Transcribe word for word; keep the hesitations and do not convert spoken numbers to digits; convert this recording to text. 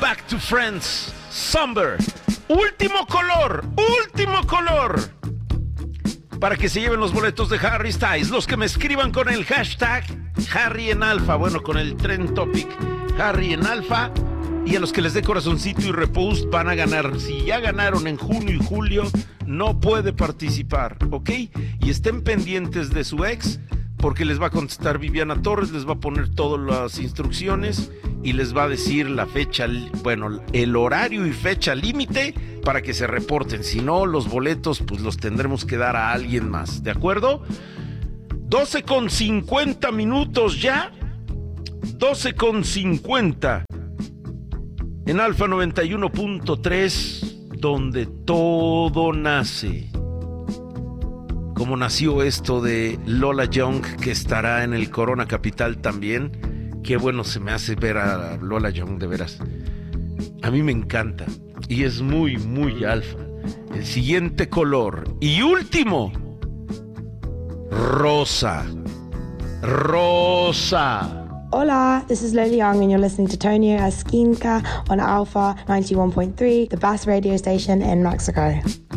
Back to Friends, Somber. Último color, último color. Para que se lleven los boletos de Harry Styles. Los que me escriban con el hashtag Harry en Alfa. Bueno, con el trend topic Harry en Alfa. Y a los que les dé corazoncito y repost van a ganar. Si ya ganaron en junio y julio, no puede participar, ¿ok? Y estén pendientes de su ex, porque les va a contestar Viviana Torres, les va a poner todas las instrucciones y les va a decir la fecha, bueno, el horario y fecha límite para que se reporten. Si no, los boletos pues los tendremos que dar a alguien más, ¿de acuerdo? doce con cincuenta minutos ya. doce con cincuenta. En Alfa noventa y uno punto tres, donde todo nace. Como nació esto de Lola Young, que estará en el Corona Capital también. Qué bueno se me hace ver a Lola Young, de veras. A mí me encanta. Y es muy, muy alfa. El siguiente color. Y último. Rosa. Rosa. Hola, this is Lola Young and you're listening to Tonio as Skincare on Alpha ninety-one point three, the best radio station in Mexico.